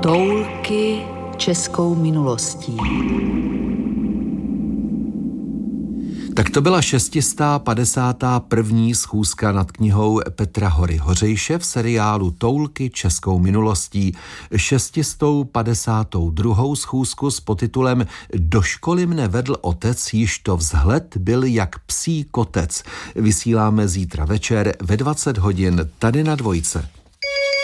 Toulky českou minulostí. Tak to byla 651. schůzka nad knihou Petra Hory Hořejše v seriálu Toulky českou minulostí. 652. schůzku s podtitulem Do školy mne vedl otec, již to vzhled byl jak psí kotec. Vysíláme zítra večer ve 20 hodin tady na Dvojce.